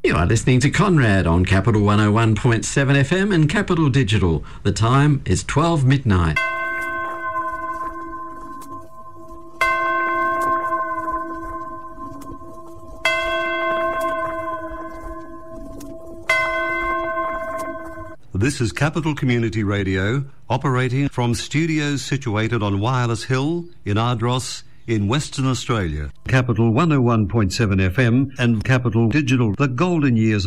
You are listening to Conrad on Capital 101.7 FM and Capital Digital. The time is 12 midnight. This is Capital Community Radio, operating from studios situated on Wireless Hill in Ardross in Western Australia. Capital 101.7 FM and Capital Digital, the golden years